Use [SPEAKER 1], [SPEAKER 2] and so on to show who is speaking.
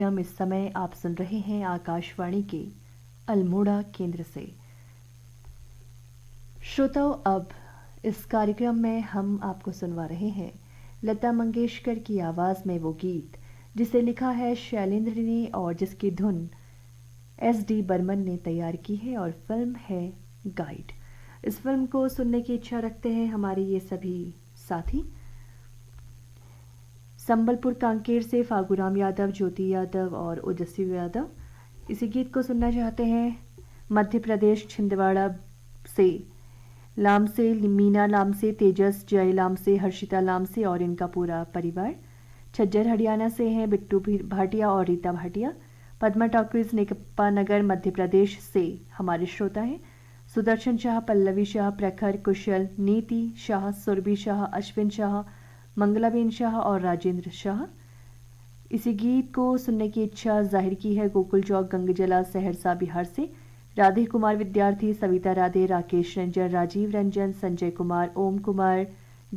[SPEAKER 1] हम इस समय आप सुन रहे हैं आकाशवाणी के अल्मोड़ा केंद्र से। श्रोताओं, अब इस कार्यक्रम में हम आपको सुनवा रहे हैं लता मंगेशकर की आवाज़ में वो गीत जिसे लिखा है शैलेंद्र ने और जिसकी धुन एस.डी. बर्मन ने तैयार की है और फिल्म है गाइड। इस फिल्म को सुनने की इच्छा रखते हैं हमारे ये सभी साथी। संबलपुर कांकेर से फागुराम यादव, ज्योति यादव और ओजस्वी यादव इसी गीत को सुनना चाहते हैं। मध्य प्रदेश छिंदवाड़ा से लामसे, मीना लामसे, तेजस जय लामसे, हर्षिता लामसे और इनका पूरा परिवार। छज्जर हरियाणा से हैं बिट्टू भाटिया और रीता भाटिया। पद्मा टॉकीज नेकप्पा नगर मध्य प्रदेश से हमारे श्रोता हैं। सुदर्शन शाह, पल्लवी शाह, प्रखर, कुशल, नीति शाह, सुरभि शाह, अश्विन शाह, मंगलाबेन शाह और राजेंद्र शाह। इसी गीत को सुनने की इच्छा जाहिर की है गोकुल चौक, गंगजला, सहरसा, बिहार से राधे कुमार विद्यार्थी, सविता राधे, राकेश रंजन, राजीव रंजन, संजय कुमार, ओम कुमार,